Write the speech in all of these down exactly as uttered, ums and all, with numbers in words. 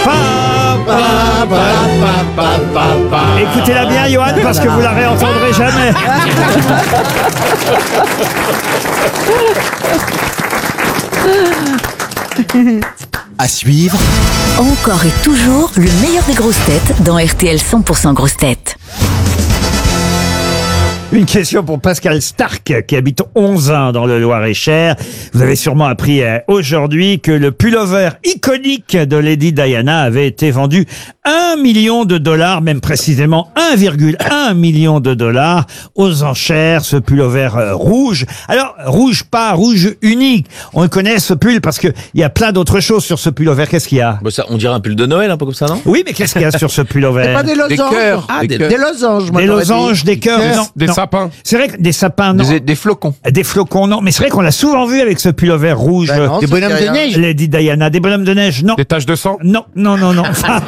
Écoutez-la bien, Johan, parce que vous la réentendrez jamais. À suivre. Encore et toujours le meilleur des grosses têtes dans R T L cent pour cent grosses têtes. Une question pour Pascal Stark, qui habite Onzain dans le Loir-et-Cher. Vous avez sûrement appris euh, aujourd'hui que le pullover iconique de Lady Diana avait été vendu un million de dollars, même précisément un virgule un million de dollars aux enchères, ce pullover euh, rouge. Alors, rouge pas, rouge unique. On connaît ce pull parce que il y a plein d'autres choses sur ce pullover. Qu'est-ce qu'il y a? Bah ça, on dirait un pull de Noël, un peu comme ça, non? Oui, mais qu'est-ce qu'il y a sur ce pullover? C'est pas des losanges. Des cœurs. Ah, Des des, cœurs. des losanges, moi, Des j'aurais dit. losanges, des cœurs, Des- non. Des non. sapins. C'est vrai que des sapins, non. Des, des flocons. Des flocons, non. Mais c'est vrai qu'on l'a souvent vu avec ce pullover rouge. Ben non, Des ça bonhommes fait de rien. neige. Lady Diana. Des bonhommes de neige, non. Des taches de sang. Non, non, non, non.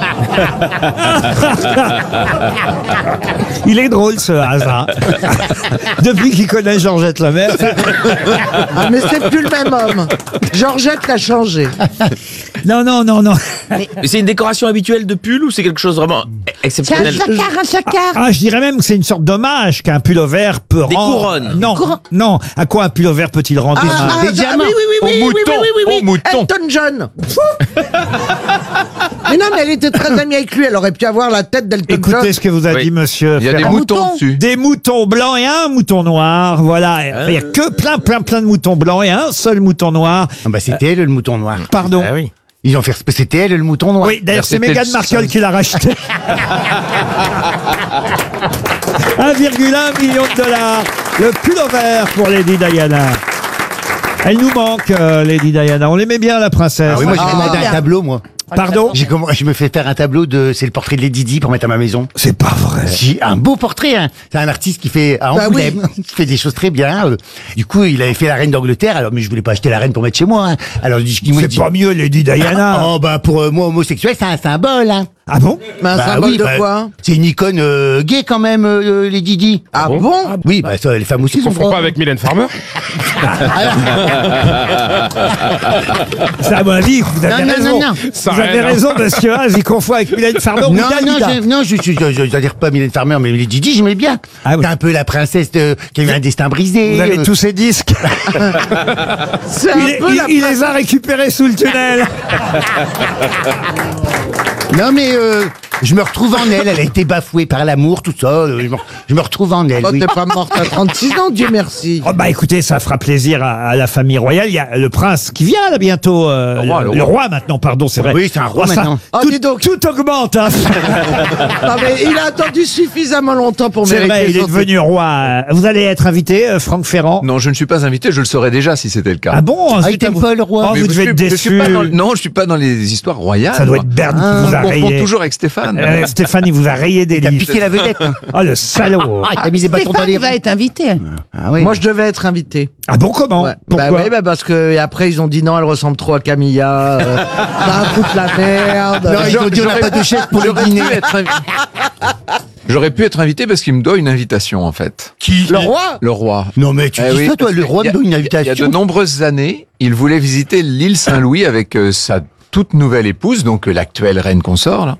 Il est drôle, ce hasard. Depuis qu'il connaît Georgette Lemaire. Ah, mais c'est plus le même homme. Georgette l'a changé. Non, non, non, non. Mais c'est une décoration habituelle de pull ou c'est quelque chose vraiment exceptionnel? un jacquard. Ah, je dirais même que c'est une sorte d'hommage qu'un pullover peut Des rendre. couronnes. Non, non. À quoi un pullover peut-il rendre? Ah, ah, Des ah, diamants. oui, oui, oui, Au oui, oui, mouton, oui, oui, oui, au oui. mouton. Elton John. Mais non, mais elle était très amie avec lui. Elle aurait pu avoir la tête d'Elton John. Écoutez ce que vous a Oui. dit monsieur Il y a des Ferrand. moutons mouton. dessus. Des moutons blancs et un mouton noir. Voilà. Il y a que plein, plein, plein de moutons blancs et un seul mouton noir. Ah bah c'était elle le mouton noir. Pardon. Ah oui. Ils ont fait c'était elle le mouton noir. Oui, d'ailleurs, c'est C'était Meghan le Markle seul. qui l'a racheté. un virgule un million de dollars. Le pullover pour Lady Diana. Elle nous manque, euh, Lady Diana. On l'aimait bien, la princesse. Ah oui, moi j'ai Ah, commandé bien. un tableau moi. Pardon? J'ai comm- je me fais faire un tableau de c'est le portrait de Lady Di pour mettre à ma maison. C'est pas vrai. J'ai un beau portrait, hein. C'est un artiste qui fait à Bah Angoulême, qui fait des choses très bien. euh. Du coup, il avait fait la reine d'Angleterre, alors mais je voulais pas acheter la reine pour mettre chez moi. Hein. Alors il il me C'est dit pas mieux, Lady Diana. oh bah pour euh, moi homosexuel, c'est un symbole. Hein. Ah bon? Mais un Bah symbole oui, de bah, quoi? c'est une icône euh, gay quand même, euh, Lady Di. Ah bon? Oui, bah ça, les femmes aussi sont Confond pas avec Mylène Farmer. C'est à mon avis, vous avez Non, non, raison. non, non. Ça Vous avez rien, hein. raison, monsieur Haas, il confond avec Mylène Farmer ou Non, non, Dalida. je, non, je, je, je, je, je dire pas Mylène Farmer, mais Lady Di, j'aimais bien. Ah oui. C'est un peu la princesse de, qui a eu un destin brisé. Vous avez euh. tous ces disques. C'est un Il, peu il- la il les a récupérés sous le tunnel. Non, mais euh, je me retrouve en elle. Elle a été bafouée par l'amour, tout ça. euh, Je me, je me retrouve en elle. Oh, oui. t'es pas morte à trente-six ans, Dieu merci. Oh bah écoutez, ça fera plaisir à, à la famille royale. Il y a le prince qui vient là bientôt. euh, Le roi, le, le le roi. roi maintenant, pardon, c'est vrai. Oui, c'est un roi Oh, ça- maintenant. Oh, tout, dis donc. tout augmente. Hein. Non, mais il a attendu suffisamment longtemps pour C'est mériter vrai, il est son devenu roi. Vous allez être invité, euh, Franck Ferrand. Non, je ne suis pas invité, je le saurais déjà si c'était le cas. Ah bon? Ah, zut, il t'aime vous- pas, le roi? Oh, Mais vous je devez suis- être je suis déçu. pas dans le- non, je suis pas dans les histoires royales. Ça doit moi. être Berne qui Ah, vous a On confond rayé. toujours avec Stéphane. Euh, Stéphane, il vous a rayé des T'as livres. piqué la vedette. Hein. Oh, le salaud. Ah, il t'a mis des bâtons dans les roues. être invité. Ah oui. Moi, je devais être invité. Ah bon, comment? Ouais. Pourquoi? Bah, ouais, bah parce que et après ils ont dit non, elle ressemble trop à Camilla. Euh, ça va foutre la merde. Non, ils ont dit on n'a pas de chef pour le J'aurais dîner. pu être invi- J'aurais pu être invité parce qu'il me doit une invitation en fait. Qui Le roi. Le roi. Non, mais tu Eh dis oui, ça, toi, parce le que roi il y me a- donne une Il y a invitation. de nombreuses années, il voulait visiter l'île Saint-Louis avec euh, sa toute nouvelle épouse, donc euh, l'actuelle reine consort. Là.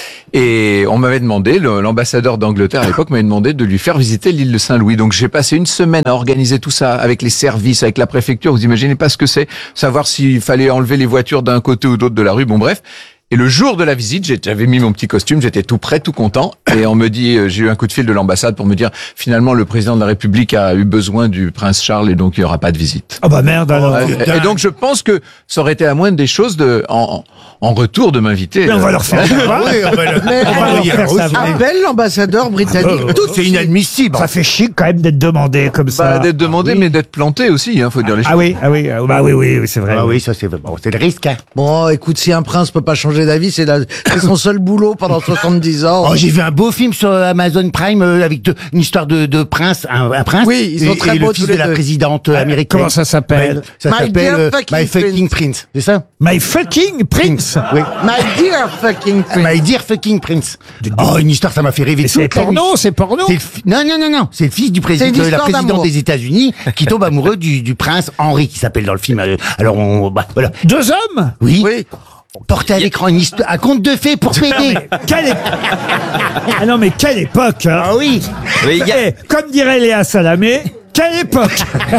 Et on m'avait demandé, le- l'ambassadeur d'Angleterre à l'époque m'avait demandé de lui faire visiter l'île de Saint-Louis. Donc j'ai passé une semaine à organiser tout ça avec les services, avec la préfecture. Vous imaginez pas ce que c'est, savoir s'il fallait enlever les voitures d'un côté ou d'autre de la rue. Bon bref. Et le jour de la visite, j'ai- j'avais mis mon petit costume, j'étais tout prêt, tout content. Et on me dit, euh, j'ai eu un coup de fil de l'ambassade pour me dire, finalement, le président de la République a eu besoin du prince Charles et donc il n'y aura pas de visite. Oh bah merde alors. Et, et donc je pense que ça aurait été à moindre des choses de, en, en retour de m'inviter. Mais on va leur faire savoir. Oui, on va le- Mais on va alors, le dire faire aussi. savoir. appelle l'ambassadeur britannique. Tout C'est inadmissible. Ça fait chic quand même d'être demandé comme ça. Bah, d'être demandé, mais d'être planté aussi, hein, faut dire les choses. Ah oui, ah oui, ah, bah oui, oui, oui, c'est vrai. Ah oui, ça c'est bon, c'est le risque. Hein. Bon, écoute, si un prince peut pas changer d'avis, c'est la- c'est son seul boulot pendant soixante-dix ans. Oh, j'ai vu un beau film sur Amazon Prime euh, avec de- une histoire de, de prince, un, un prince. Oui, ils sont et, très et beaux le fils tous les de la deux. présidente euh, américaine. Comment ça s'appelle? Ouais, Ça My s'appelle Dear euh, Fucking My Fucking Prince. C'est ça? My fucking prince. Oui. My dear fucking prince. My Dear Fucking Prince. Oh, une histoire, ça m'a fait rêver. Mais c'est toute la nuit. porno, c'est porno. C'est le fi- Non, non, non, non. C'est le fils du C'est président, une de la histoire présidente d'amour. des États-Unis qui tombe amoureux du, du prince Henry, qui s'appelle dans le film. euh, Alors, on, bah, voilà. Deux hommes? Oui. Oui. Porter à l'écran une histoire, un conte de fées pour péter. Quelle é- Ah non, mais quelle époque hein. Ah oui. Oui, il y a- Eh, comme dirait Léa Salamé, quelle époque.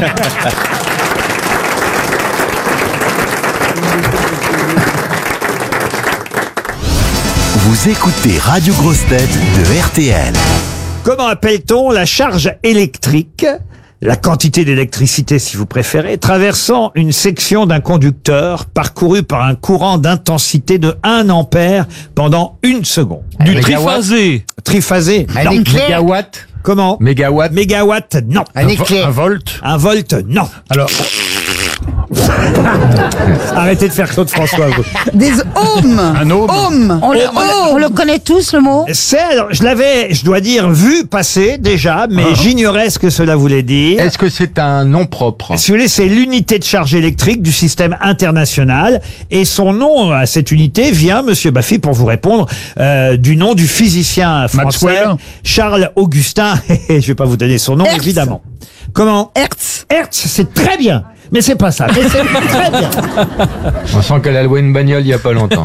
Vous écoutez Radio Grosse Tête de R T L. Comment appelle-t-on la charge électrique, la quantité d'électricité si vous préférez, traversant une section d'un conducteur parcouru par un courant d'intensité de un ampère pendant une seconde? Du mégawatt. triphasé. Triphasé? Un Non. éclair. Mégawatt. Comment? Mégawatt. Mégawatt? Non. Un éclair. volt. Un volt? Non. Alors, Arrêtez de faire Claude François, vous. Des ohms. un ohme. Ohms. On, le, on le- on le connaît tous, le mot. C'est, alors, je l'avais, je dois dire, vu passer déjà, mais j'ignorais ce que cela voulait dire. Est-ce que c'est un nom propre? Si vous voulez, c'est l'unité de charge électrique du système international. Et son nom à cette unité vient, Monsieur Baffy, pour vous répondre, euh, du nom du physicien français, Maxwell. Charles Augustin. Je vais pas vous donner son nom, Hertz. évidemment. Comment? Hertz. Hertz, c'est très bien. Mais c'est pas ça. Mais c'est très bien. On sent qu'elle a loué une bagnole il y a pas longtemps.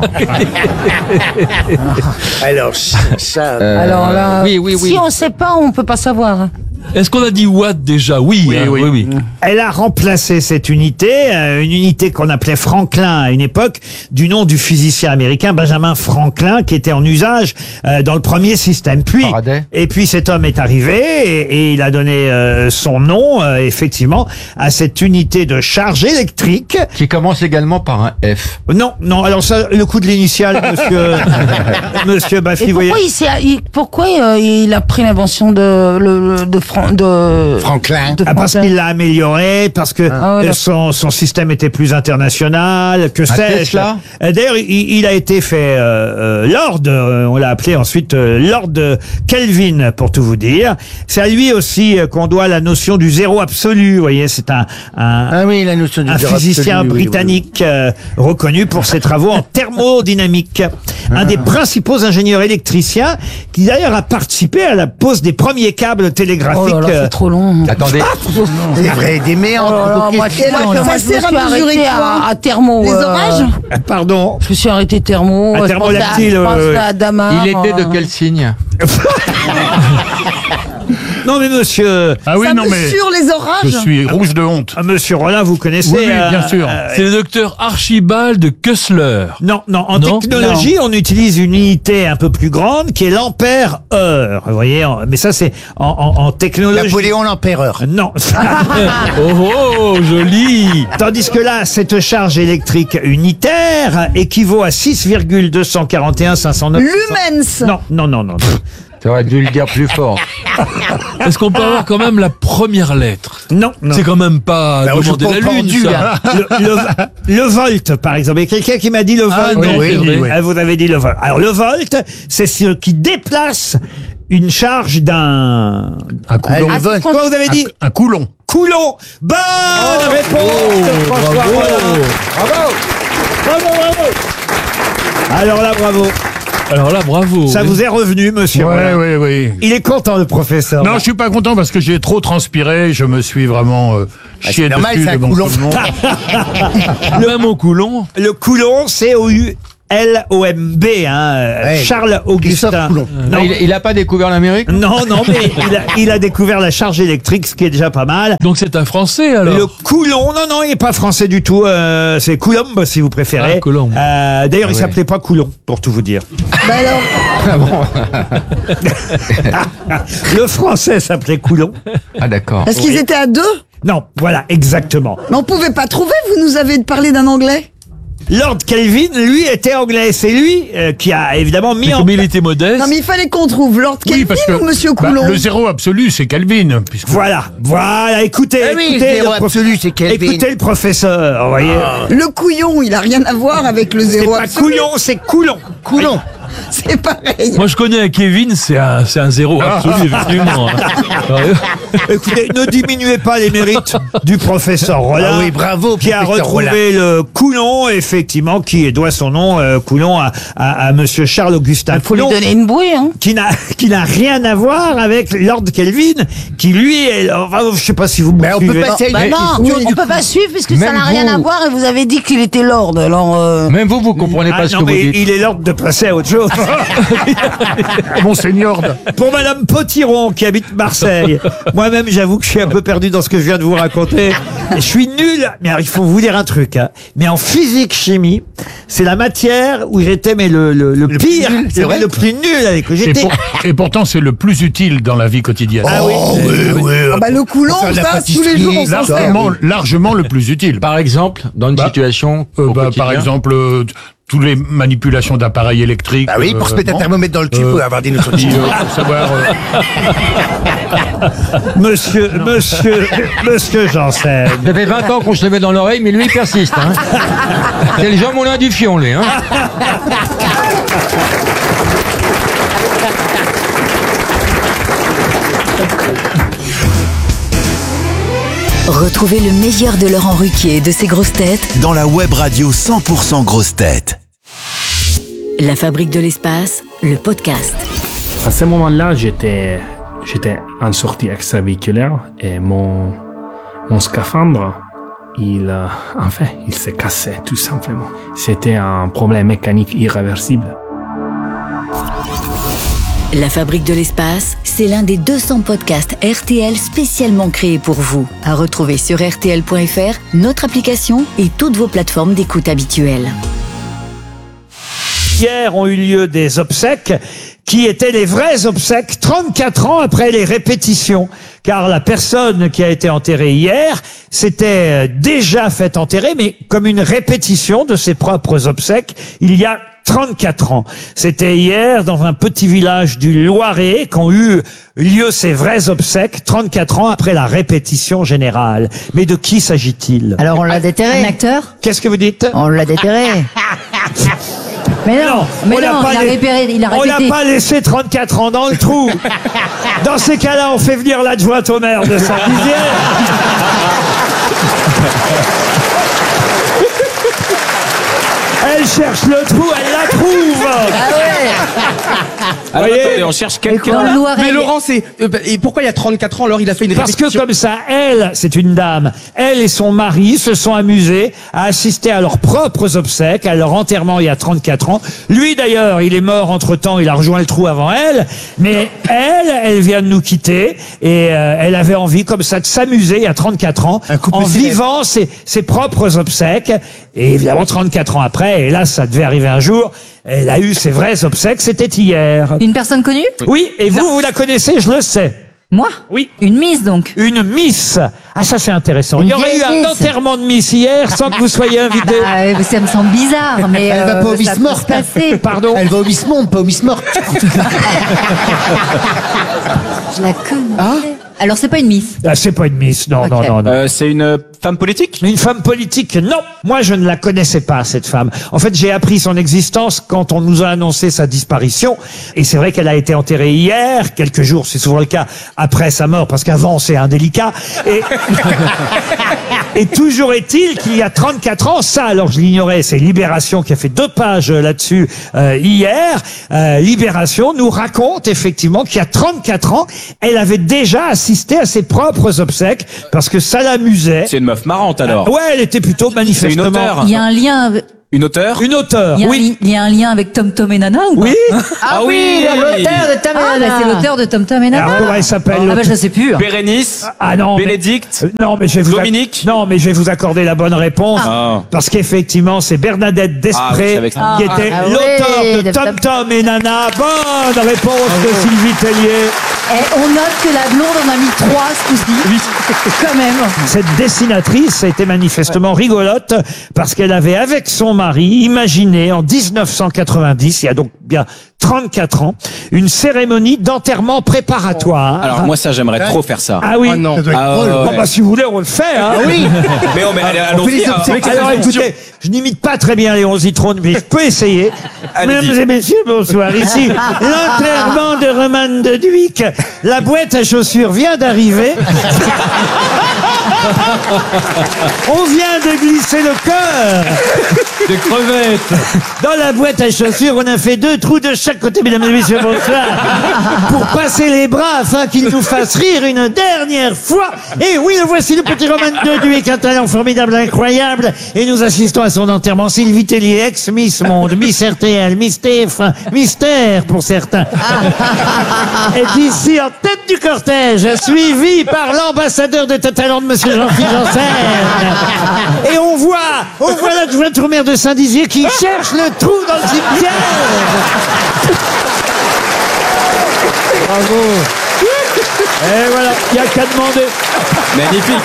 Alors, ça. Alors là, oui, oui, oui. si on sait pas, on peut pas savoir. Est-ce qu'on a dit watt déjà? Oui, Oui, hein, oui. oui, oui. Elle a remplacé cette unité, euh, une unité qu'on appelait Franklin à une époque, du nom du physicien américain Benjamin Franklin, qui était en usage euh, dans le premier système. Puis, Faraday. et puis cet homme est arrivé et, et il a donné euh, son nom, euh, effectivement, à cette unité de charge électrique. Qui commence également par un F. Non, non. Alors ça, le coup de l'initiale, Monsieur, Monsieur Baffy, Et vous voyez. pourquoi il, s'est- il- pourquoi euh, il a pris l'invention de, le, le- de, Fran- de Franklin. de Ah, parce Franklin. qu'il l'a amélioré, parce que Ah ouais, euh, son, son système était plus international, que sais-je. Tesla Euh, D'ailleurs, il, il a été fait euh, euh, Lord, euh, on l'a appelé ensuite euh, Lord Kelvin, pour tout vous dire. C'est à lui aussi euh, qu'on doit la notion du zéro absolu. Vous voyez, c'est un, un, Ah oui, la notion du un zéro physicien absolu, oui, oui, oui. britannique euh, reconnu pour ses travaux en thermodynamique. Un des principaux ingénieurs électriciens qui d'ailleurs a participé à la pose des premiers câbles télégraphiques. Oh là là, euh, c'est trop long. Attendez. C'est vrai, des Oh méandres. là là, moi, Ok. moi, moi, moi, je je me sert suis à mesurer arrêtée quoi à, à thermo. Les euh, orages Pardon. Je me suis arrêté thermo. À je thermolactyle, pensais à- je euh, pensais à Damar, Il était de euh, quel signe? Non mais monsieur, Ah oui, Ça non, mais mesure les je orages. suis rouge de honte. euh, monsieur Rollin, vous connaissez Oui, oui, bien euh, sûr. euh, C'est le docteur Archibald de Kessler. non, non, en Non technologie, on utilise une unité un peu plus grande qui est l'ampère-heure. Vous voyez, en- mais ça c'est en, en, en technologie. Napoléon l'empereur. Non. Oh, oh, joli. Tandis que là, cette charge électrique unitaire équivaut à six virgule deux cent quarante et un cinq cent neuf. Lumens. Non, non, non, non. T'aurais dû le dire plus fort. Est-ce qu'on peut avoir quand même la première lettre? Non, non. C'est quand même pas Bah, je demander suis la pas lune, pendu, ça. là. Le, le, le volt, par exemple. Il y a quelqu'un qui m'a dit le volt. Ah, non, oui, c'est oui, vrai. Ah, vous avez dit le volt. Alors le volt, c'est ce qui déplace une charge d'un... Un coulon. Ah, le vote. Quoi vous avez dit? Un coulon. Coulon. Bonne réponse de François Rollin. Bravo. Bravo, bravo. Alors là, bravo. Alors là, bravo. Ça vous est revenu, monsieur Ouais, Rollin. oui, oui. Il est content, le professeur. Non, je suis pas content parce que j'ai trop transpiré. Je me suis vraiment euh, chié c'est normal, dessus c'est un devant coulon. tout le monde. Le même au coulon. Le Coulon, c'est O U L O M B, hein, Ouais, Charles Augustin. Christophe Coulon. Non, Il, il a pas découvert l'Amérique? non, non, mais il a, il a découvert la charge électrique, ce qui est déjà pas mal. Donc c'est un Français alors. Le Coulon, non, non, il est pas français du tout. euh, c'est Coulomb, si vous préférez. Ah, Coulomb. Euh, D'ailleurs, il ouais. s'appelait pas Coulon, pour tout vous dire. Bah alors, Le français s'appelait Coulon. Ah d'accord. est-ce qu'ils étaient à deux? Non, voilà, exactement. Mais on pouvait pas trouver, vous nous avez parlé d'un anglais. Lord Kelvin, lui, était anglais. C'est lui euh, qui a évidemment mis Mais en comme il était modeste. Non mais il fallait qu'on trouve Lord Oui, Kelvin parce que ou Monsieur bah, Coulon. le zéro absolu, c'est Kelvin. Puisque... Voilà, voilà, écoutez, Ah oui, le écoutez, zéro le prof- absolu, c'est Kelvin. écoutez le professeur, vous voyez. Le couillon, il a rien à voir avec le C'est zéro pas absolu. couillon, c'est Coulon. Coulon. C'est pareil. Moi, je connais un Kevin, c'est un, c'est un zéro absolu, effectivement. Écoutez, ne diminuez pas les mérites du professeur Rollin. Ah oui, bravo, qui a professeur retrouvé le Coulon, effectivement, qui doit son nom, euh, Coulon, à, à, à monsieur Charles-Augustin Faut lui Coulon, donner une bouée, hein. qui n'a, qui n'a rien à voir avec Lord Kelvin, qui lui est, enfin, je sais pas si vous me Mais on peut suivez. passer à une Bah non, question. on peut pas suivre puisque ça Même n'a rien à vous. voir et vous avez dit qu'il était lord. Alors, euh, Même vous, vous comprenez Ah pas ce non, que vous mais dites. il est l'ordre de passer à autre chose. Monseigneur. Pour Madame Potiron, qui habite Marseille. Moi-même, j'avoue que je suis un peu perdu dans ce que je viens de vous raconter. Je suis nul. Mais alors, il faut vous dire un truc, hein. Mais en physique chimie, c'est la matière où j'étais, mais le, le, le, Le pire, plus nul, c'est le, vrai le plus nul avec. Et, J'étais. pour- et pourtant, c'est le plus utile dans la vie quotidienne. Ah oui. Oh, oui, oui. Ah bah le coulon, Faire de la ça, tous les pâtisserie, jours, on s'en sert. Largement, largement le plus utile. Par exemple, dans une Bah, situation Euh, au bah, quotidien. par exemple, euh, t- toutes les manipulations d'appareils électriques. Ah oui, pour euh, se mettre un bon. thermomètre dans le cul, Euh, faut avoir des notions de Puis, chimie. euh, pour savoir, euh, Monsieur, monsieur, monsieur Janssen. Ça fait vingt ans qu'on se le met dans l'oreille, mais lui, il persiste. Hein. C'est le Jean Moulin du Fion, lui. Hein. Retrouvez le meilleur de Laurent Ruquier et de ses grosses têtes Dans la web radio cent pour cent grosses têtes. La Fabrique de l'espace, le podcast. À ce moment-là, j'étais, j'étais en sortie extravéhiculaire et mon, mon scaphandre, il, euh, en fait, il s'est cassé, tout simplement. C'était un problème mécanique irréversible. La Fabrique de l'espace, c'est l'un des deux cents podcasts R T L spécialement créés pour vous. À retrouver sur R T L point F R, notre application et toutes vos plateformes d'écoute habituelles. Hier ont eu lieu des obsèques qui étaient les vraies obsèques trente-quatre ans après les répétitions. Car la personne qui a été enterrée hier s'était déjà fait enterrer, mais comme une répétition de ses propres obsèques il y a trente-quatre ans. C'était hier dans un petit village du Loiret qu'ont eu lieu ces vraies obsèques trente-quatre ans après la répétition générale. Mais de qui s'agit-il? Alors on l'a déterré. Un acteur? Qu'est-ce que vous dites? On l'a déterré. Mais non, Non, mais on l'a non, pas il a lait- répété, il a On répété. l'a pas laissé trente-quatre ans dans le trou. Dans ces cas-là, on fait venir l'adjointe au maire de Saint-Dizier. Elle cherche le trou, elle la trouve. Alors, voyez attendez, on cherche Dans quelqu'un. le Loiret, Mais Laurent, c'est euh, bah, et pourquoi il y a trente-quatre ans alors il a fait une Parce que répétition comme ça, elle, c'est une dame, elle et son mari se sont amusés à assister à leurs propres obsèques, à leur enterrement il y a trente-quatre ans. Lui d'ailleurs, il est mort entre-temps, il a rejoint le trou avant elle, mais elle, elle vient de nous quitter et euh, elle avait envie comme ça de s'amuser il y a trente-quatre ans Un couple en célèbre. vivant ses, ses propres obsèques. Et évidemment, trente-quatre ans après, et là, ça devait arriver un jour, elle a eu ses vraies obsèques, c'était hier. une personne connue? Oui, et vous, vous la connaissez, je le sais. Moi? Oui. Une Miss donc. Une Miss. Ah, ça c'est intéressant. Une Il y aurait eu vieille un Miss. enterrement de Miss hier sans que vous soyez invité. Ah, ouais, ça me semble bizarre, mais Elle va euh, pas au ça Miss peut Morte. se passer. Pardon. Elle va au Miss Monde, pas au Miss Morte. Je la connais. Alors c'est pas une Miss. Ah, c'est pas une Miss. Non, non, Ok. non, non. Euh, c'est une femme politique? Une femme politique, non. Moi, je ne la connaissais pas, cette femme. En fait, j'ai appris son existence quand on nous a annoncé sa disparition. Et c'est vrai qu'elle a été enterrée hier, quelques jours, c'est souvent le cas, après sa mort, parce qu'avant, c'est indélicat. Et, et toujours est-il qu'il y a trente-quatre ans, ça, alors je l'ignorais, c'est Libération qui a fait deux pages là-dessus euh, hier. Euh, Libération nous raconte effectivement qu'il y a trente-quatre ans, elle avait déjà assisté à ses propres obsèques, parce que ça l'amusait. C'est une meuf marrante alors. Ouais, elle était plutôt manifestement. C'est une auteure. Il y a un lien. avec- Une auteure? Une auteure, Il y, a un oui. li- il y a un lien avec Tom Tom et Nana ou pas? Oui. Ah, oui, l'auteur de Tom et Nana. C'est l'auteur de Tom Tom et Nana. Alors, comment elle s'appelle? Ah bah je sais plus. Bérénice? Ah non. mais- Bénédicte? Euh, Non, mais je vais vous. ac- Dominique? Non, mais je vais vous accorder la bonne réponse. Ah. Parce qu'effectivement, c'est Bernadette Ah, oui, Desprez c'est avec ça. qui était Ah, l'auteur ouais, de de Tom Tom- Tom et Nana. Bonne réponse de Sylvie Tellier. Et on note que la blonde en a mis trois ce coup-ci. Quand même. Cette dessinatrice était manifestement rigolote parce qu'elle avait, avec son mari, imaginé en dix-neuf cent quatre-vingt-dix, il y a donc bien trente-quatre ans, une cérémonie d'enterrement préparatoire. Alors moi ça j'aimerais trop faire ça. Ah oui. Ah non. Ah, ouais, Bon, ouais. bah, si vous voulez, on le fait. Hein. Ah oui. Mais on, mais allez, allons-y. hein. Alors écoutez, je n'imite pas très bien Léon Zitrone, mais je peux essayer. Allez-y. Mesdames et messieurs, bonsoir. Ici, l'enterrement de Romane de Duic. La boîte à chaussures vient d'arriver. On vient de glisser le cœur. Des crevettes. Dans la boîte à chaussures, on a fait deux trous de chaque côté, mesdames et messieurs, bonsoir. Pour passer les bras afin qu'il nous fasse rire une dernière fois. Et oui, le voici le petit Roman de Duic, un talent formidable, incroyable. Et nous assistons à son enterrement. Sylvie Tellier, ex-Miss Monde, Miss R T L, Miss T F un, Mystère pour certains. Est ici en tête du cortège, suivi par l'ambassadeur de talent de monsieur Jean-Philippe Janssen. Et on voit, on voit l'adjointe maire de Saint-Dizier qui cherche le trou dans le cimetière. Bravo. Et voilà, il n'y a qu'à demander. Magnifique.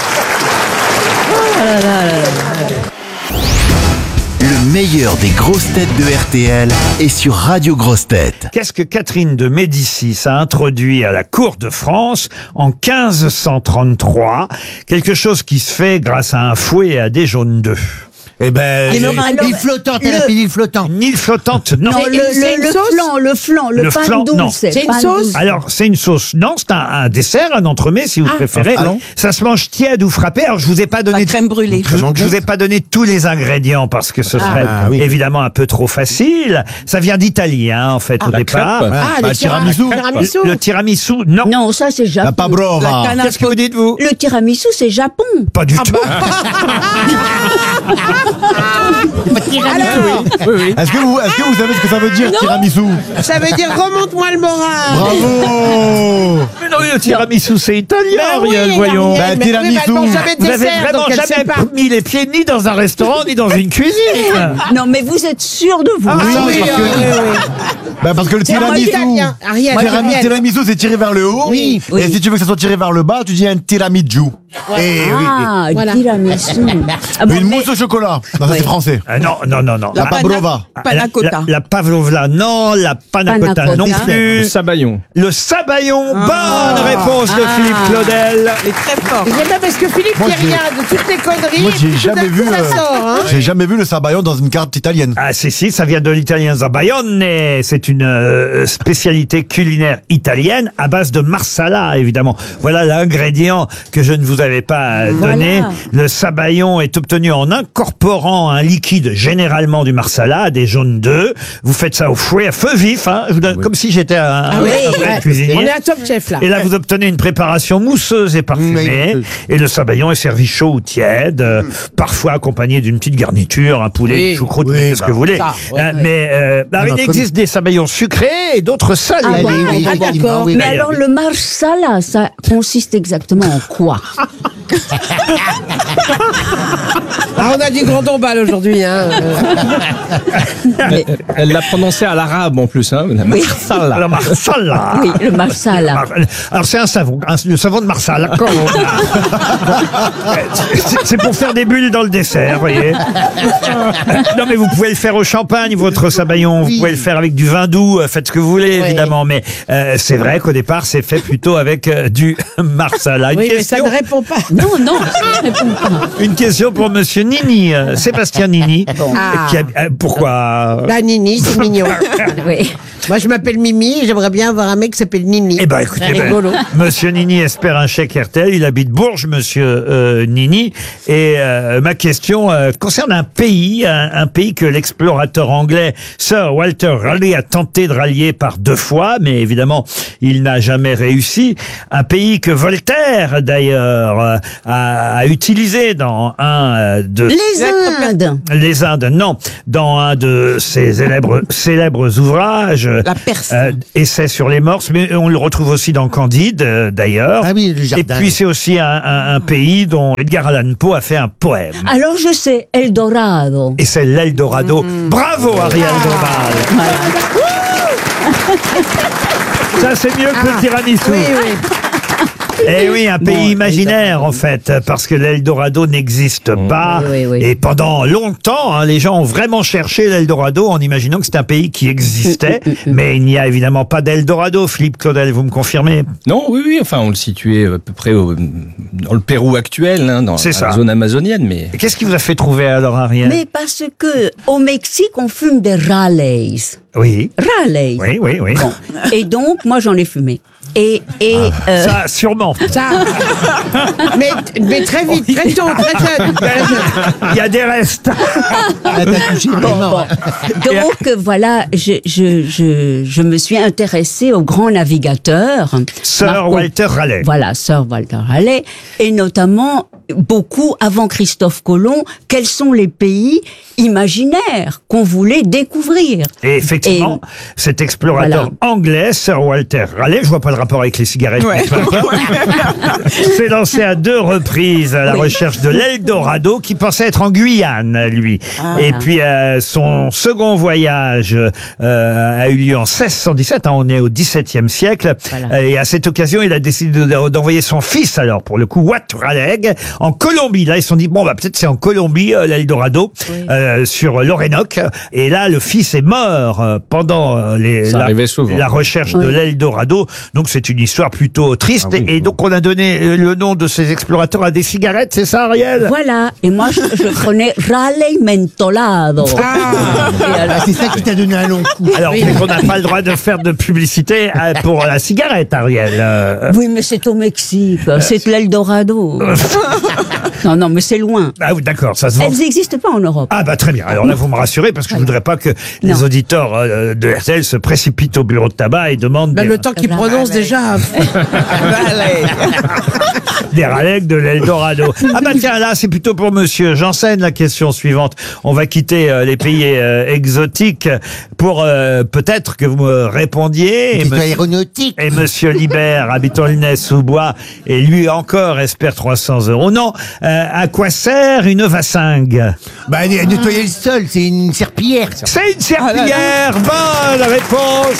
Le meilleur des grosses têtes de R T L est sur Radio Grosses Têtes. Qu'est-ce que Catherine de Médicis a introduit à la cour de France en quinze cent trente-trois? Quelque chose qui se fait grâce à un fouet et à des jaunes d'œufs. Eh ben, Alors, l'île flottante, elle a le- fait l'île flottante. Une île flottante, non. Non, le, c'est le, une le sauce flan, le flan, le, Le pain flan, non. douce. C'est une pain sauce douce. Alors, c'est une sauce. Non, c'est un, un dessert, un entremets, si vous préférez. ah non. Ça se mange tiède ou frappé. Alors, je vous ai pas donné... La crème brûlée. Je, je vous ai pas donné tous les ingrédients parce que ce serait Ah, oui. évidemment un peu trop facile. Ça vient d'Italie, hein, en fait, au la départ. crêpe. Ah, le le tiramisu. tiramisu. Le tiramisu, non. Non, ça c'est Japon. La pabrova. La Qu'est-ce que vous dites, vous? Le tiramisu c'est Japon. Pas du tout. Est-ce que vous, est-ce que vous savez ce que ça veut dire, tiramisu? Ça veut dire remonte-moi le moral. Bravo. Mais non, le tiramisu, c'est italien, Bah oui, Ariel, voyons. Gabriel, Bah, mais tiramisu. oui, mais elle mange jamais de Vous avez dessert, vraiment donc elle jamais sait pas. mis les pieds ni dans un restaurant, ni dans une cuisine. Non mais vous êtes sûr de vous. Ah, Oui, oui, parce oui, que, oui, bah, parce que le C'est moi tiramisu, italien. Ariel, tiramisu, Ariel. tiramisu, c'est tiré vers le haut. Oui. Et si tu veux que ça soit tiré vers le bas, tu dis un tiramisu. Et Ah, Voilà. tiramisu. Ah bon, Une mais- mousse au chocolat. Non, ça, c'est français. Ah, non, non, non, non. La pabrova. Panna cotta. La, la pavlova, non. La panna Panna cotta, cotta. non plus. Sabayon. Le sabayon, bonne réponse de Ah. Philippe Claudel. Il est très fort. J'aime bien parce que Philippe Moi, qui j'ai- regarde toutes les conneries. Moi, j'ai tout d'un jamais coup, vu, ça euh, sort, hein. J'ai jamais vu le sabayon dans une carte italienne. Ah si, si, ça vient de l'italien zabayone. C'est une euh, spécialité culinaire italienne à base de marsala, évidemment. Voilà l'ingrédient que je ne vous avais pas euh, Voilà. donné. Le sabayon est obtenu en incorporant un liquide, généralement du marsala, des jaunes d'œufs. Vous faites ça au fouet, à feu vif, hein, je vous donne- comme si j'étais un, Ah un oui, vrai ouais. cuisinier. On est à Top Chef là. Et là, vous obtenez une préparation mousseuse et parfumée. Oui. Et le sabayon est servi chaud ou tiède, euh, parfois accompagné d'une petite garniture, un poulet, Oui. une choucroute, Oui, ce bah, que vous voulez. ça, ouais. Euh, mais euh, bah, il non, existe des sabayons sucrés et d'autres salés. Ah, Oui, bon, oui, ah, effectivement, d'accord. oui. Mais alors le marsala, ça consiste exactement en quoi? Ah, on a du grand tombal aujourd'hui. Hein. Mais- Elle l'a prononcé à l'arabe en plus, hein. La Oui. marsala. Le marsala. Oui, le marsala. Alors c'est un savon, un- le savon de marsala. C'est- C'est pour faire des bulles dans le dessert, vous voyez. Non mais vous pouvez le faire au champagne, votre sabayon. Vous pouvez le faire avec du vin doux. euh, Faites ce que vous voulez, Oui. évidemment. Mais euh, c'est vrai qu'au départ, c'est fait plutôt avec euh, du marsala. Une Oui, mais ça question, ne répond pas. Non, non, ça ne répond pas. une question pour Monsieur Nini, euh, Sébastien Nini. Ah. Qui a- euh, pourquoi La Nini, c'est mignon. Oui. Moi, je m'appelle Mimi et j'aimerais bien avoir un mec qui s'appelle Nini. Eh ben, écoutez, C'est ben, rigolo. Monsieur Nini espère un chèque R T L. Il habite Bourges, Monsieur euh, Nini. Et euh, ma question euh, concerne un pays, un, un pays que l'explorateur anglais Sir Walter Raleigh a tenté de rallier par deux fois, mais évidemment, il n'a jamais réussi. Un pays que Voltaire, d'ailleurs, euh, a, a utilisé dans un euh, de Les Indes. les Indes, non, dans un de ses célèbres, célèbres ouvrages, La Perse. euh, Essai sur les morses, mais on le retrouve aussi dans Candide, euh, d'ailleurs. Ah oui, le Et jardin. puis c'est aussi un, un- un pays dont Edgar Allan Poe a fait un poème. Alors je sais, Eldorado. Et c'est l'Eldorado. Bravo, Ariel Dombal. Voilà. Ça, c'est mieux que le tiramisu. Oui, oui. Eh oui, un pays imaginaire en fait, parce que l'Eldorado n'existe pas. Oui, oui, oui. Et pendant longtemps, hein, les gens ont vraiment cherché l'Eldorado en imaginant que c'était un pays qui existait. Mais il n'y a évidemment pas d'Eldorado. Philippe Claudel, vous me confirmez? Non, oui, oui, enfin on le situait à peu près au, dans le Pérou actuel, hein, dans C'est la ça. zone amazonienne. Mais Et Qu'est-ce qui vous a fait trouver alors, Ariel? Mais parce que au Mexique, on fume des Raleigh. Oui. Raleigh. Oui, oui, oui. Bon. Et donc, moi, j'en ai fumé. Et, et euh, Ça, sûrement. Ça. mais, mais très vite, très tôt, très jeune. très jeune. Il y a des restes. Bon, bon. Donc euh, voilà, je, je, je, je me suis intéressée au grand navigateur. Sir Marco- Walter Raleigh. Voilà, Sir Walter Raleigh. Et notamment, beaucoup avant Christophe Colomb, quels sont les pays imaginaires qu'on voulait découvrir. Et effectivement, Et- cet explorateur Voilà. anglais, Sir Walter Raleigh, je vois pas le rapport avec les cigarettes, mais peu importe, s'est lancé à deux reprises à la Oui. recherche de l'Eldorado, qui pensait être en Guyane, lui. Ah. Et puis euh, son second voyage euh, a eu lieu en seize cent dix-sept, hein, on est au dix-septième siècle, Voilà. Euh, et à cette occasion, il a décidé de- d'envoyer son fils, alors pour le coup, Wat Raleigh, en Colombie. Là, ils se sont dit, bon, bah peut-être c'est en Colombie, euh, l'Eldorado, Oui. euh, sur l'Orénoque. Et là, le fils est mort euh, pendant euh, les, Ça la, arrivait souvent. la recherche de Oui. l'Eldorado. Donc c'est une histoire plutôt triste. Ah oui. Et donc on a donné euh, le nom de ces explorateurs à des cigarettes, c'est ça, Ariel? Voilà. Et moi, je, je prenais Raleigh Mentolado. Ah, Et alors- c'est ça qui t'a donné un long coup. Alors on n'a pas le droit de faire de publicité euh, pour la cigarette, Ariel. Euh, Oui, mais c'est au Mexique. C'est l'Eldorado. non, non, mais c'est loin. Ah oui, d'accord, ça se vend. Elles n'existent pas en Europe. Ah bah très bien. Alors là, vous me rassurez parce que je voudrais pas que les Non. auditeurs euh, de R T L se précipitent au bureau de tabac et demandent Ben, des, le temps qu'il Raleigh. prononce déjà. des Raleigh de l'Eldorado. Ah bah tiens, là, c'est plutôt pour Monsieur Janssen la question suivante. On va quitter euh, les pays euh, exotiques pour euh, peut-être que vous me répondiez. Et, C'est monsieur- aéronautique. et Monsieur Libert, habitant Aulnay-sous-Bois, et lui encore espère trois cents euros. Non, euh, à quoi sert une vassingue? Bah, né- nettoyer le sol, c'est une serpillière. C'est une serpillière. Bonne réponse.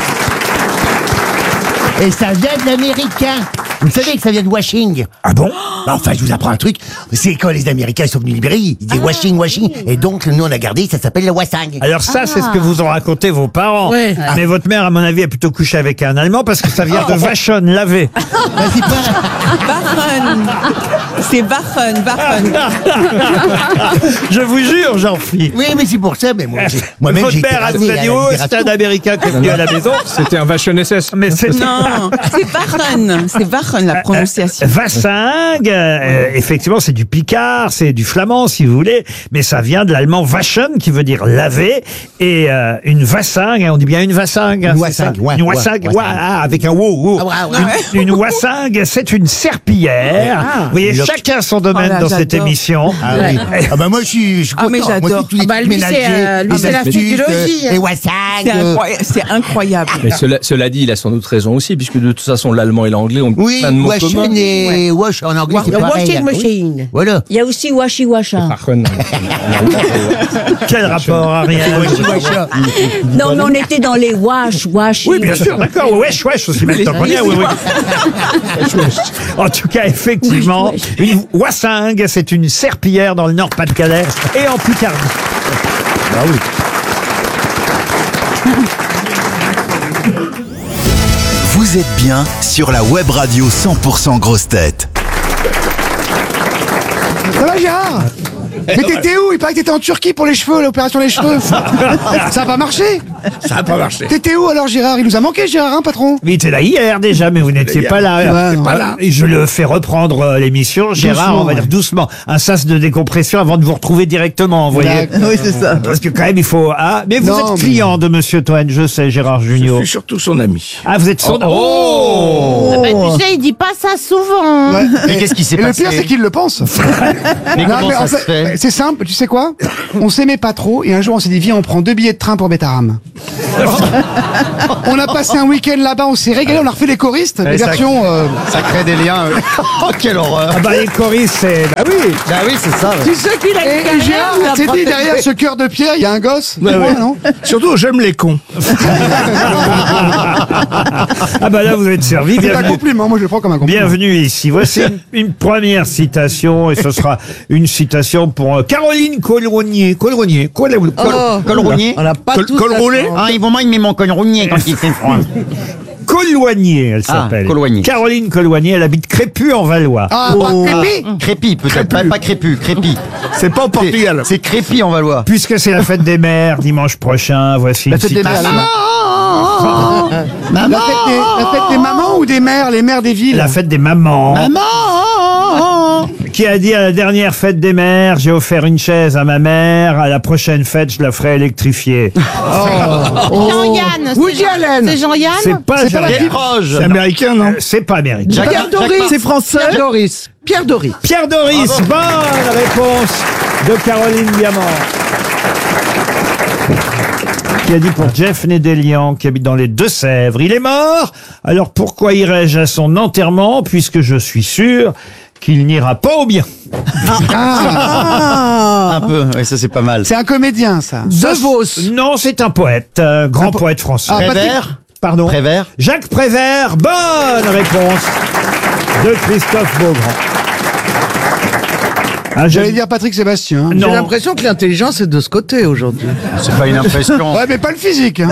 Et ça vient de l'américain. Vous savez que ça vient de washing. Ah bon? Bah, enfin, je vous apprends un truc. C'est quand les Américains sont venus libérer, ils disaient washing, washing. Et donc, nous, on a gardé, ça s'appelle la wassing. Alors ça, c'est ce que vous ont raconté vos parents. Ouais. Mais votre mère, à mon avis, a plutôt couché avec un Allemand parce que ça vient de Vachon, laver. Bah, c'est pas... Bachen. C'est Bachen, Bachen. Je vous jure, Jean-Philippe. Oui, mais c'est pour ça, mais moi, j'ai- moi-même, Votre j'ai été mère, elle rasé vous a à dit, la oh, libération. c'est un Américain qui est venu à la maison. c'était un Vachon S S. Mais c'est Non, c'est Bachen. C'est Bachen, la prononciation. Vassingue, euh, effectivement, c'est du picard, c'est du flamand, si vous voulez, mais ça vient de l'allemand waschen, qui veut dire laver, et euh, une vassingue, on dit bien une vassingue. hein, Une c'est ça wassingue, ouais, Une ouais, wassingue, wassingue. ouais, ah, avec un wow, wow. Ah, ouais, ouais. Une, une wassingue, c'est une serpillière. Ah. Vous voyez, Une- chacun son domaine Oh là, dans cette j'adore. émission. Ah oui. Ah bah moi je suis, je suis Ah, mais content. Moi, j'adore. c'est tous les Ah bah, trucs lui, c'est, ménagers, euh, lui, les c'est la astuces, psychologie, euh, hein. les wassag, C'est euh, incroyable. C'est incroyable. Mais cela, cela dit, il a sans doute raison aussi, puisque de toute façon, l'allemand et l'anglais ont oui, plein de mots washing communs. et wash en anglais c'est Le pareil. washing hein. machine. Voilà. Il y a aussi Washi Washa. Vachon. Quel rapport, Ariel? Washi, washa. Non, mais on était dans les wash, washi. Oui, bien sûr, d'accord. Wesh, wesh, aussi maintenant qu'on y est, oui, oui. En tout cas, effectivement, une wassingue, c'est une serpillière dans le Nord-Pas-de-Calais et en Picardie. Ah oui. Vous êtes bien sur la web radio cent pour cent Grosses Têtes. Ça va, Gérard? Mais t'étais où? Il paraît que t'étais en Turquie pour les cheveux, l'opération des cheveux. Ça a pas marché? Ça n'a pas marché. T'étais où alors, Gérard? Il nous a manqué, Gérard, hein, patron? Il était là hier déjà, mais vous n'étiez pas là. Ouais, non. Pas là. Et je le fais reprendre euh, l'émission. Gérard, Doucement, on va dire ouais. doucement. Un sas de décompression avant de vous retrouver directement, vous voyez. D'accord. Oui, c'est ça. Parce que quand même, il faut... Ah, mais vous Non, êtes mais- client de Monsieur Toen, je sais, Gérard Je Junior. suis surtout son ami. Ah, vous êtes son... Oh, Oh, Bah, tu sais, il dit pas ça souvent. Ouais. Mais qu'est-ce qui s'est Et le passé pire, c'est qu'il le pense. Mais Non, comment mais en ça se fait- fait. C'est simple, tu sais quoi? On s'aimait pas trop et un jour on s'est dit viens on prend deux billets de train pour Bétarame. On a passé un week-end là-bas, on s'est régalé, on a refait les choristes, les ça- versions. euh, Ça crée des liens. euh. Oh, quelle horreur. Ah bah les choristes, c'est... Bah oui. Bah oui, c'est ça. ouais. Tu sais qu'il a Et, et Gérard, t'es dit derrière ce cœur de pierre, il y a un gosse. Ouais, ouais. non Surtout, j'aime les cons. Ah bah là, vous êtes servi. C'est un Bienvenue. compliment, moi je le prends comme un compliment. Bienvenue ici. Voici une, une première citation, et ce sera une citation pour euh, Caroline Colronier. Colronier. Col, col, Oh, Colronier. On n'a pas Col- tous col la roulé chance. Ah, ils vont m'aimer mon col rougnier quand il fait froid. Colloigné, elle Ah, s'appelle. Colloigné. Caroline Colloigné, elle habite Crépus en Valois. Ah, Oh, Crépi. Crépi, peut-être. Pas, pas Crépu, Crépi. C'est pas au Portugal. C'est Crépi en Valois. Puisque c'est la fête des mères, dimanche prochain, voici La une fête des mères. citation. La fête, des, la fête des mamans ou des mères, les mères des villes? La fête des mamans. Qui a dit à la dernière fête des mères, j'ai offert une chaise à ma mère, à la prochaine fête, je la ferai électrifier. Jean-Yann. Woody c'est Jean- Allen. C'est Jean-Yann. C'est pas, C'est pas la Jean- fille. Proche. C'est américain, non Euh, c'est pas américain. Jacques- Pierre Doris, Jacques- c'est français. Pierre Doris. Pierre Doris. Pierre Doris, bonne réponse de Caroline Diamant. Qui a dit pour Jeff Nédélian, qui habite dans les Deux-Sèvres, il est mort, alors pourquoi irais-je à son enterrement, puisque je suis sûr qu'il n'ira pas au bien. Ah, Un peu, oui, ça c'est pas mal. c'est un comédien ça. De Vos. Non, c'est un poète, euh, grand Un po- poète français. Ah, Patrick- Prévert. Pardon. Prévert. Jacques Prévert, bonne réponse de Christophe Beaugrand. Ah, J'allais j'aime- dire Patrick Sébastien. J'ai Non. l'impression que l'intelligence est de ce côté aujourd'hui. C'est pas une impression. Ouais, mais pas le physique. Hein.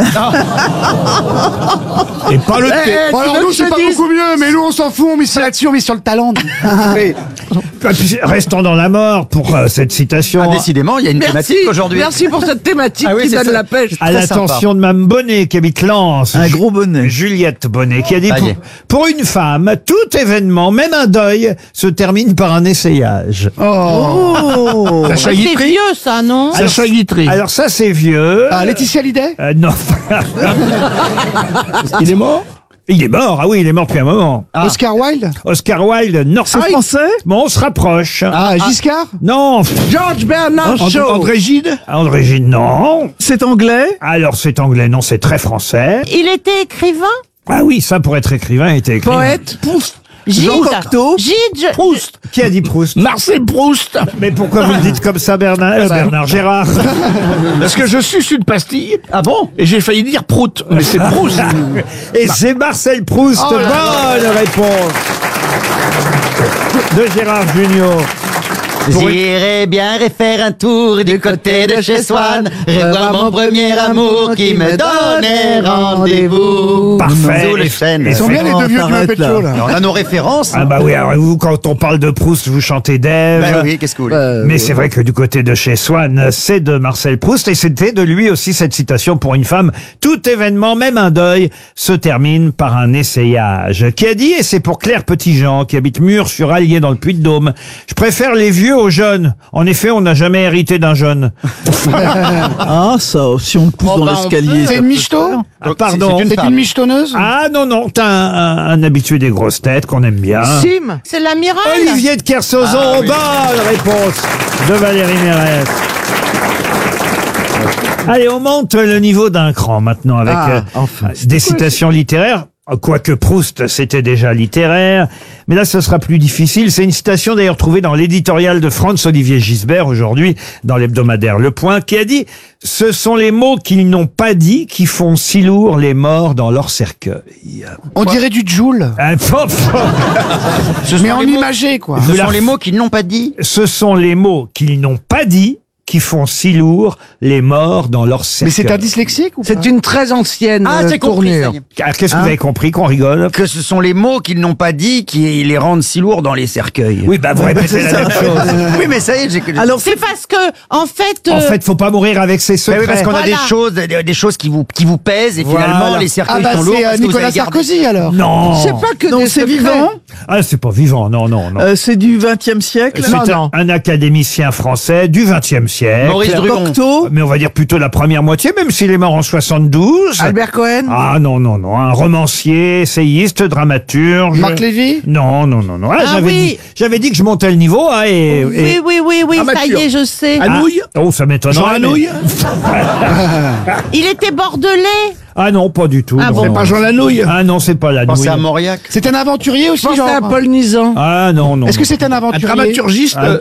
Et pas le thé. Eh, Bon, tu alors veux nous que c'est je pas dise beaucoup mieux, mais nous on s'en fout, on mise ça là-dessus, on mise sur le talent. Oui. Ah, puis, Restons dans la mort pour euh, cette citation. Ah, décidément, il y a une Merci thématique aujourd'hui. Merci pour cette thématique Ah oui, qui c'est donne ça. la pêche. À Très l'attention de Mme Bonnet, qui habite Lens. Un gros bonnet. Juliette Bonnet, qui a dit Ça y pour, est. pour une femme, tout événement, même un deuil, se termine par un essayage. Oh. Sacha C'est Guitry. vieux, ça, non? Sacha Guitry. Alors ça, c'est vieux. Ah, Laetitia Hallyday. Euh, non. Il est mort. Il est mort, ah oui, il est mort depuis un moment. Oscar Wilde. Oscar Wilde, non. C'est français? Bon, on se rapproche. Ah, Giscard. Non. George Bernard And- Shaw. André Gide. André Gide, non. C'est anglais? Alors, c'est anglais, non, c'est très français. Il était écrivain? Ah oui, ça, pour être écrivain, il était écrivain. Poète? Pouf. Gide. Jean Cocteau. Gide. je- Proust. Qui a dit Proust? Marcel Proust. Mais pourquoi vous le dites comme ça, Bernard, euh, Bernard Gérard? Parce que je suce une pastille. Ah bon? Et j'ai failli dire Prout. Mais c'est Proust. Et c'est Marcel Proust. Oh là Bonne réponse de Gérard Junior. Pour une- J'irai bien refaire un tour du côté de chez Swann, revoir mon premier amour qui me donnait rendez-vous. Parfait. Sous le chêne. Ils sont bien les deux vieux du t'arrête, Muppet Show là. On a nos références. Ah bah oui, alors vous, quand on parle de Proust, vous chantez d'Ève. Ben oui, qu'est-ce que vous voulez? Euh, Mais c'est vrai que du côté de chez Swann, c'est de Marcel Proust, et c'était de lui aussi cette citation pour une femme. Tout événement, même un deuil, se termine par un essayage. Qui a dit, et c'est pour Claire Petitjean, qui habite Murs-sur-Allier dans le Puy-de-Dôme, je préfère les vieux aux jeunes. En effet, on n'a jamais hérité d'un jeune. Ah, ça, si on le pousse Oh, bah, on peut. C'est une michto. Ah, pardon. c'est une C'est femme. une michetonneuse. Ah non, non, t'as un, un- un habitué des grosses têtes qu'on aime bien. Sim. C'est l'amiral? Olivier de Kersauzon, Ah, oui. bonne réponse de Valérie Mérès. Allez, on monte le niveau d'un cran maintenant avec Ah, euh, enfin. des citations littéraires. Quoique Proust, c'était déjà littéraire. Mais là, ce sera plus difficile. C'est une citation d'ailleurs trouvée dans l'éditorial de Franz-Olivier Gisbert, aujourd'hui, dans l'hebdomadaire Le Point, qui a dit « Ce sont les mots qu'ils n'ont pas dit qui font si lourd les morts dans leur cercueil. On dirait du Joule. » Ah, pop, pop. Mais en imagé quoi. Ce la- sont les mots qu'ils n'ont pas dit. Ce sont les mots qu'ils n'ont pas dit qui font si lourd les morts dans leur cercueil. Mais c'est un dyslexique ou pas? C'est une très ancienne Ah, euh, j'ai compris. ça tournure. y est. Ah, qu'est-ce que Hein vous avez compris qu'on rigole? Que ce sont les mots qu'ils n'ont pas dit qui les rendent si lourds dans les cercueils. Oui, bah vous répétez la même chose. Oui, mais ça y est, j'ai que. Alors, C'est parce que, en fait. En euh, fait, faut pas mourir avec ses Mais secrets. oui, parce qu'on a Voilà. des choses, des, des choses qui vous, qui vous pèsent et Voilà. finalement les cercueils Ah bah sont lourds. c'est euh, parce que vous Nicolas avez gardé- Sarkozy alors. Non. c'est pas que Donc des c'est secrets. vivant. Ah, c'est pas vivant, non, non, non. Euh, c'est du vingtième siècle. C'est un, un académicien français du vingtième siècle. siècle. Maurice Druon. Cocteau. Mais on va dire plutôt la première moitié, même s'il est mort en soixante-douze. Albert Cohen. Ah non, non, non. Un romancier, essayiste, dramaturge. Marc Lévy. Non, non, non, non. Ah, Ah j'avais, oui. dit, j'avais dit que je montais le niveau. Hein, et, Oui, et- oui, oui, oui, ça Amateur. y est, je sais. Ah, oh, ça m'étonnerait. Jean mais- Anouilh Il était bordelais. Ah non, pas du tout. Ah non, bon. non. C'est pas Jean Lanouille. Ah non, c'est pas Lanouille. Pensez à Mauriac. C'est un aventurier aussi, Pensez genre. à Paul Nizan. Ah non, non. Est-ce que non. c'est un aventurier dramaturgiste, Ah, euh,